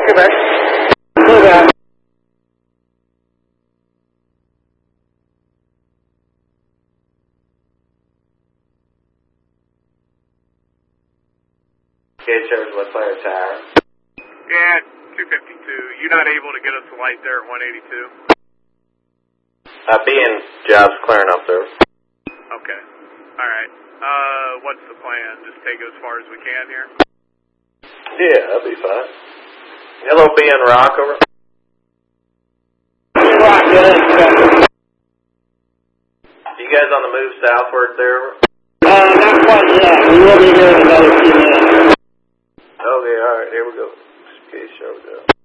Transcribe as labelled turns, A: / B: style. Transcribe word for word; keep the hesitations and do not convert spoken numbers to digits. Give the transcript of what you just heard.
A: Okay, back. Clear back.
B: Gate service West Fire Tower.
C: Yeah, two fifty-two. You not able to get us a light there at one eighty-two?
B: Uh, B and jobs clearing up there.
C: Okay. Alright. Uh, what's the plan? Just take it as far as we can here?
B: Yeah, that'll be fine. Hello, B and Rock over.
A: Rock, yeah.
B: You guys on the move southward there?
A: Uh, not quite yet. We will be here in another few minutes.
B: Okay, alright, here we go. Okay, here we go.